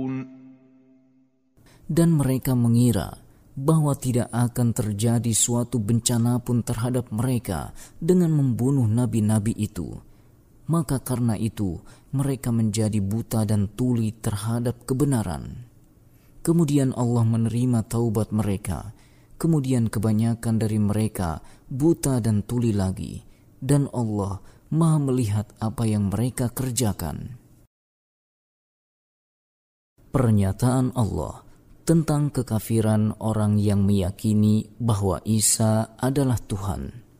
Dan mereka mengira bahwa tidak akan terjadi suatu bencana pun terhadap mereka dengan membunuh nabi-nabi itu. Maka karena itu mereka menjadi buta dan tuli terhadap kebenaran. Kemudian Allah menerima taubat mereka. Kemudian kebanyakan dari mereka buta dan tuli lagi. Dan Allah Maha melihat apa yang mereka kerjakan. Pernyataan Allah tentang kekafiran orang yang meyakini bahwa Isa adalah Tuhan.